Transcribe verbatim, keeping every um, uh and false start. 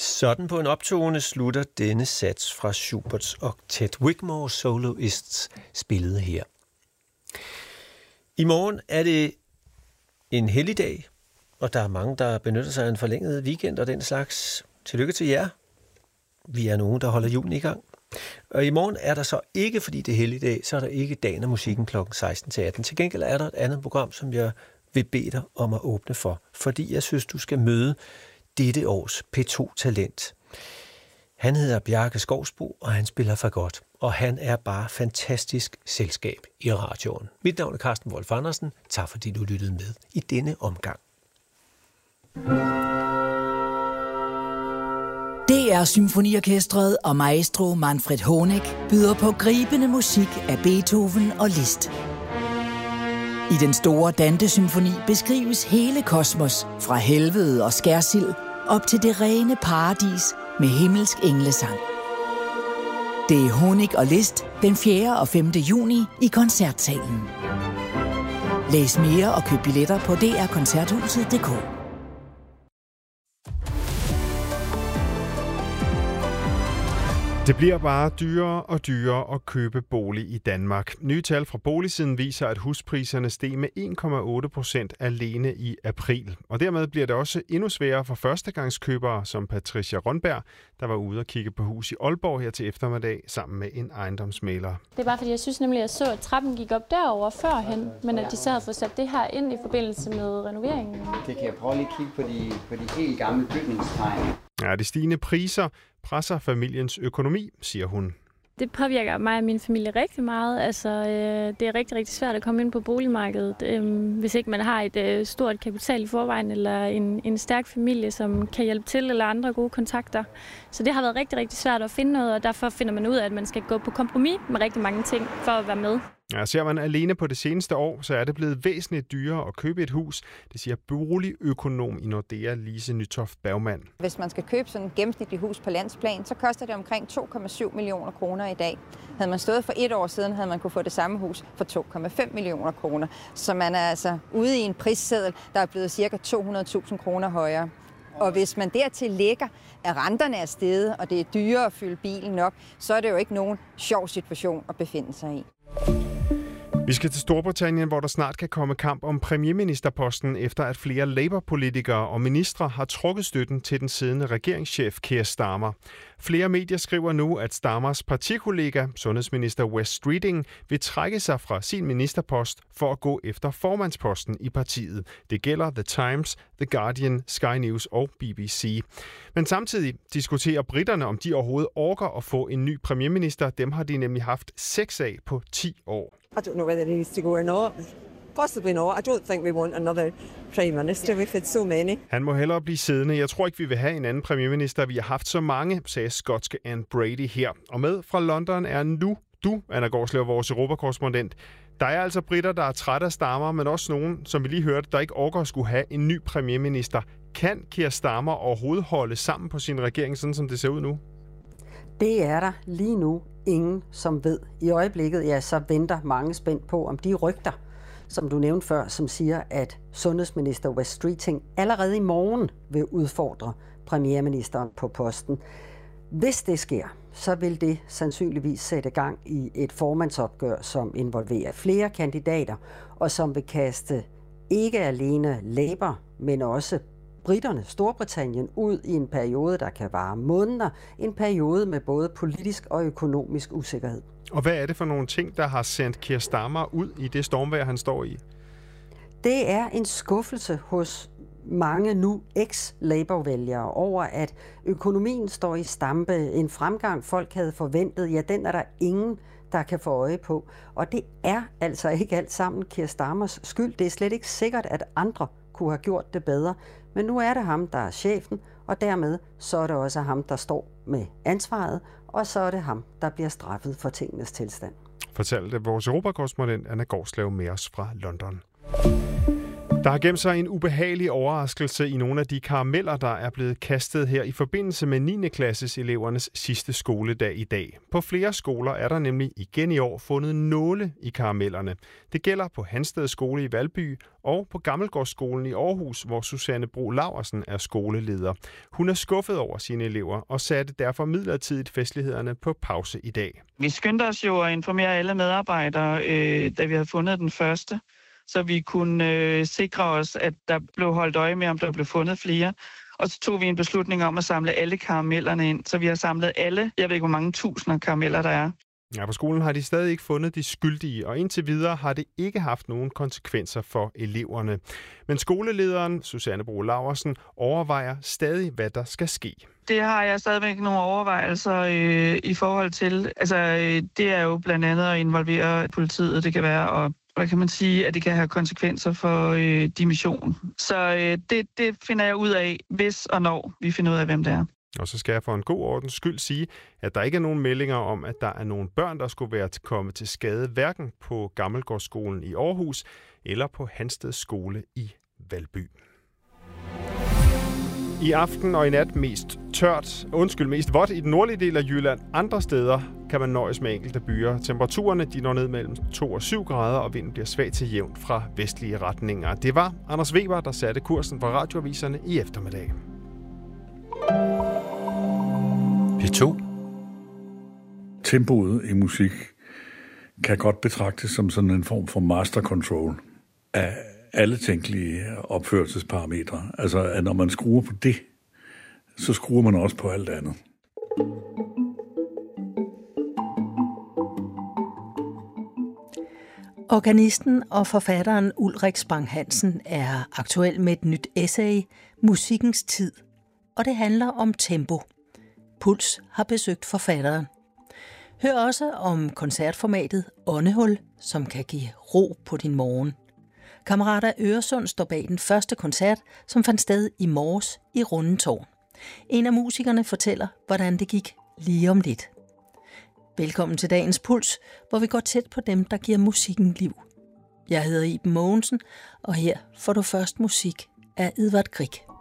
Sådan på en optone slutter denne sats fra Schuberts oktet Wigmore Soloists spillet her. I morgen er det en helligdag, og der er mange, der benytter sig af en forlænget weekend og den slags. Tillykke til jer. Vi er nogen, der holder julen i gang. Og i morgen er der så ikke, fordi det er helligdag, så er der ikke dagen og musikken klokken seksten til atten. Til gengæld er der et andet program, som jeg vil bede dig om at åbne for, fordi jeg synes, du skal møde dette års P to-talent. Han hedder Bjarke Skovsbo, og han spiller fagot, og han er bare fantastisk selskab i radioen. Mit navn er Carsten Wolf Andersen. Tak fordi du lyttede med i denne omgang. D R Symfoniorkestret og maestro Manfred Honeck byder på gribende musik af Beethoven og Liszt. I den store Dante-symfoni beskrives hele kosmos fra helvede og skærsild op til det rene paradis med himmelsk englesang. Det er Honeck og Liszt den fjerde og femte juni i Koncertsalen. Læs mere og køb billetter på d r koncerthuset punktum d k. Det bliver bare dyrere og dyrere at købe bolig i Danmark. Nye tal fra Boligsiden viser, at huspriserne steg med en komma otte procent alene i april. Og dermed bliver det også endnu sværere for førstegangskøbere som Patricia Rønberg, der var ude og kigge på hus i Aalborg her til eftermiddag sammen med en ejendomsmægler. Det er bare fordi, jeg synes nemlig, at jeg så, at trappen gik op derover førhen, men at de så havde fået sat det her ind i forbindelse med renoveringen. Det kan jeg prøve lige at kigge på de, på de helt gamle bygningstegn. Ja, de stigende priser presser familiens økonomi, siger hun. Det påvirker mig og min familie rigtig meget. Altså, øh, det er rigtig, rigtig svært at komme ind på boligmarkedet, øh, hvis ikke man har et øh, stort kapital i forvejen, eller en, en stærk familie, som kan hjælpe til, eller andre gode kontakter. Så det har været rigtig, rigtig svært at finde noget, og derfor finder man ud af, at man skal gå på kompromis med rigtig mange ting for at være med. Ja, ser man alene på det seneste år, så er det blevet væsentligt dyrere at købe et hus. Det siger boligøkonom i Nordea, Lise Nytoft Bergmann. Hvis man skal købe sådan et gennemsnitligt hus på landsplan, så koster det omkring to komma syv millioner kroner i dag. Havde man stået for et år siden, havde man kunne få det samme hus for to komma fem millioner kroner. Så man er altså ude i en prisseddel, der er blevet ca. to hundrede tusind kroner højere. Og hvis man dertil lægger, at renterne er steget, og det er dyrere at fylde bilen op, så er det jo ikke nogen sjov situation at befinde sig i. Vi skal til Storbritannien, hvor der snart kan komme kamp om premierministerposten, efter at flere Labour-politikere og ministre har trukket støtten til den siddende regeringschef Keir Starmer. Flere medier skriver nu, at Starmers partikollega, sundhedsminister Wes Streeting, vil trække sig fra sin ministerpost for at gå efter formandsposten i partiet. Det gælder The Times, The Guardian, Sky News og B B C. Men samtidig diskuterer briterne, om de overhovedet orker at få en ny premierminister. Dem har de nemlig haft seks af på ti år. I don't know whether he needs to go or not. Possibly not. I don't think we want another prime minister. We've had so many. Han må hellere blive siddende. Jeg tror ikke, vi vil have en anden premierminister. Vi har haft så mange, sagde skotske Anne Brady her. Og med fra London er nu du, Anna Gårdslev, vores europakorrespondent. Der er altså britter, der er trætte af Starmer, men også nogen, som vi lige hørte, der ikke orker at skulle have en ny premierminister. Kan Keir Starmer overhovedet holde sammen på sin regering, sådan som det ser ud nu? Det er der lige nu ingen, som ved. I øjeblikket, ja, så venter mange spændt på, om de rygter, som du nævnte før, som siger, at sundhedsminister Wes Streeting allerede i morgen vil udfordre premierministeren på posten. Hvis det sker, så vil det sandsynligvis sætte gang i et formandsopgør, som involverer flere kandidater, og som vil kaste ikke alene Labour, men også britterne, Storbritannien, ud i en periode, der kan vare måneder. En periode med både politisk og økonomisk usikkerhed. Og hvad er det for nogle ting, der har sendt Keir Starmer ud i det stormvejr, han står i? Det er en skuffelse hos mange nu ex-Labour-vælgere over, at økonomien står i stampe. En fremgang, folk havde forventet, ja, den er der ingen, der kan få øje på. Og det er altså ikke alt sammen Keir Starmers skyld. Det er slet ikke sikkert, at andre kunne have gjort det bedre. Men nu er det ham, der er chefen, og dermed så er det også ham, der står med ansvaret, og så er det ham, der bliver straffet for tingenes tilstand. Fortalte vores europakorrespondent Anna Gårdslev med os fra London. Der har gemt sig en ubehagelig overraskelse i nogle af de karameller, der er blevet kastet her i forbindelse med niende klasses elevernes sidste skoledag i dag. På flere skoler er der nemlig igen i år fundet nåle i karamellerne. Det gælder på Hansted Skole i Valby og på Gammelgårdsskolen i Aarhus, hvor Susanne Bro Laursen er skoleleder. Hun er skuffet over sine elever og satte derfor midlertidigt festlighederne på pause i dag. Vi skyndte os jo at informere alle medarbejdere, øh, da vi havde fundet den første, så vi kunne øh, sikre os, at der blev holdt øje med, om der blev fundet flere. Og så tog vi en beslutning om at samle alle karamellerne ind, så vi har samlet alle, jeg ved ikke, hvor mange tusinder karameller der er. Ja, på skolen har de stadig ikke fundet de skyldige, og indtil videre har det ikke haft nogen konsekvenser for eleverne. Men skolelederen, Susanne Bro Laursen, overvejer stadig, hvad der skal ske. Det har jeg stadigvæk nogle overvejelser øh, i forhold til. Altså, øh, det er jo blandt andet at involvere politiet, det kan være, og hvad kan man sige, at det kan have konsekvenser for øh, dimission. Så øh, det, det finder jeg ud af, hvis og når vi finder ud af, hvem det er. Og så skal jeg for en god ordens skyld sige, at der ikke er nogen meldinger om, at der er nogen børn, der skulle være kommet til skade, hverken på Gammelgårdsskolen i Aarhus eller på Hansted Skole i Valby. I aften og i nat mest tørt, undskyld, mest vådt i den nordlige del af Jylland. Andre steder kan man nøjes med enkelte byer. Temperaturerne de når ned mellem to og syv grader, og vinden bliver svag til jævnt fra vestlige retninger. Det var Anders Weber, der satte kursen for radioaviserne i eftermiddag. P to. Tempoet i musik kan godt betragtes som sådan en form for master control af alle tænkelige opførelsesparametre. Altså, at når man skruer på det, så skruer man også på alt andet. Organisten og forfatteren Ulrik Spang-Hansen er aktuel med et nyt essay, Musikkens tid, og det handler om tempo. Puls har besøgt forfatteren. Hør også om koncertformatet Åndehul, som kan give ro på din morgen. Kammerater Øresund står bag den første koncert, som fandt sted i morges i Rundetårn. En af musikerne fortæller, hvordan det gik lige om lidt. Velkommen til dagens Puls, hvor vi går tæt på dem, der giver musikken liv. Jeg hedder Iben Mogensen, og her får du først musik af Edvard Grieg.